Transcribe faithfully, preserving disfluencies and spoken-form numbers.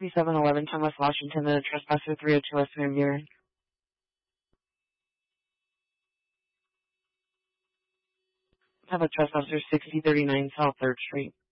sixty-seven eleven Ten West Washington, the trespasser three oh two West Van Buren. Have a trespasser sixty thirty-nine South third Street.